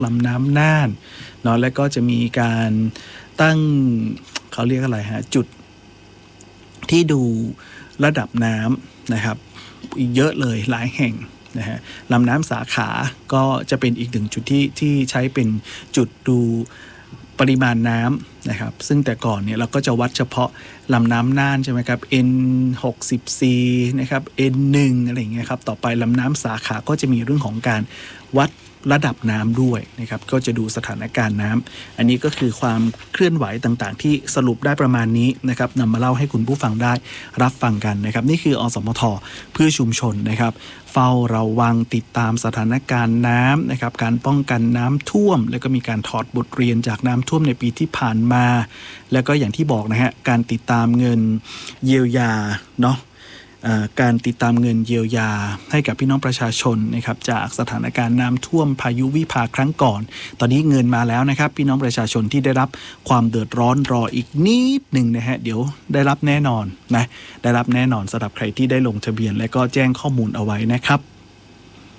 ลำน้ำน่านเนาะแล้วก็จะมีการตั้งเขาเรียกอะไรฮะจุดที่ดูระดับน้ำนะครับอีกเยอะเลยหลายแห่งนะฮะลำน้ำสาขาก็จะเป็นอีกหนึ่งจุดที่ใช้เป็นจุดดูปริมาณน้ำนะครับซึ่งแต่ก่อนเนี่ยเราก็จะวัดเฉพาะลำน้ำน่านใช่ไหมครับ N60C นะครับ N1 อะไรอย่างเงี้ยครับต่อไปลำน้ำสาขาก็จะมีเรื่องของการวัดระดับน้ำด้วยนะครับก็จะดูสถานการณ์น้ำอันนี้ก็คือความเคลื่อนไหวต่างๆที่สรุปได้ประมาณนี้นะครับนำมาเล่าให้คุณผู้ฟังได้รับฟังกันนะครับนี่คืออสมทเพื่อชุมชนนะครับเฝ้าระวังติดตามสถานการณ์น้ำนะครับการป้องกันน้ำท่วมแล้วก็มีการถอดบทเรียนจากน้ำท่วมในปีที่ผ่านมาแล้วก็อย่างที่บอกนะฮะการติดตามเงินเยียวยาเนาะการติดตามเงินเยียวยาให้กับพี่น้องประชาชนนะครับจากสถานการณ์น้ำท่วมพายุวิภาครั้งก่อนตอนนี้เงินมาแล้วนะครับพี่น้องประชาชนที่ได้รับความเดือดร้อนรออีกนิดหนึ่งนะฮะเดี๋ยวได้รับแน่นอนนะได้รับแน่นอนสำหรับใครที่ได้ลงทะเบียนและก็แจ้งข้อมูลเอาไว้นะครับ